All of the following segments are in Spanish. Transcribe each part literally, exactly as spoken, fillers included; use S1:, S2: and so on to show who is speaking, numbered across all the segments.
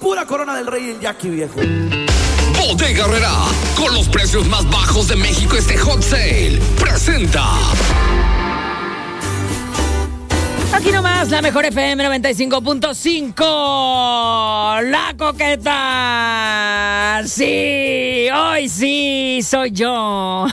S1: pura Corona del Rey y el Jackie, viejo.
S2: Bodega Aurrerá, con los precios más bajos de México este hot sale, presenta.
S3: Aquí nomás, la mejor F M noventa y cinco punto cinco. La Coqueta. Sí, hoy sí soy yo.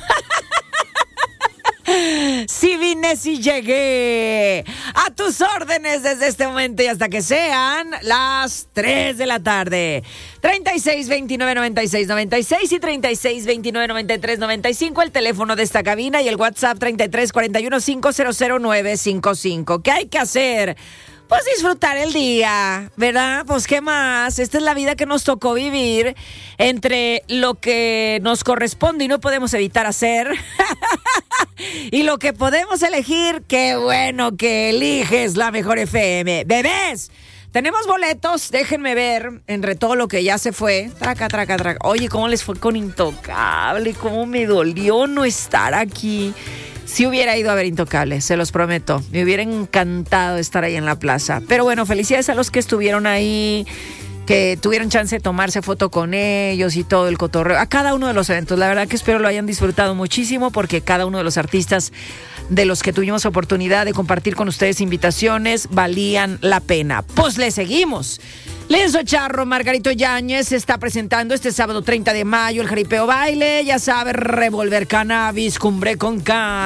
S3: Sí vine, sí llegué. A tus órdenes desde este momento y hasta que sean las tres de la tarde. treinta y seis, veintinueve, noventa y seis, noventa y seis y treinta y seis, veintinueve, noventa y tres, noventa y cinco. El teléfono de esta cabina y el WhatsApp treinta y tres, cuarenta y uno, quinientos, nueve cinco cinco. ¿Qué hay que hacer? Pues disfrutar el día, ¿verdad? Pues qué más, esta es la vida que nos tocó vivir, entre lo que nos corresponde y no podemos evitar hacer y lo que podemos elegir. Qué bueno que eliges la mejor F M. Bebés, tenemos boletos, déjenme ver entre todo lo que ya se fue. Traca, traca, traca. Oye, ¿cómo les fue con Intocable? ¿Cómo me dolió no estar aquí? Si hubiera ido a ver Intocable, se los prometo. Me hubiera encantado estar ahí en la plaza. Pero bueno, felicidades a los que estuvieron ahí, que tuvieron chance de tomarse foto con ellos y todo el cotorreo. A cada uno de los eventos, la verdad que espero lo hayan disfrutado muchísimo, porque cada uno de los artistas de los que tuvimos oportunidad de compartir con ustedes invitaciones valían la pena. Pues le seguimos. Lenzo Charro, Margarito Yáñez se está presentando este sábado treinta de mayo el Jaripeo Baile. Ya sabe, Revolver Cannabis, Cumbre con K.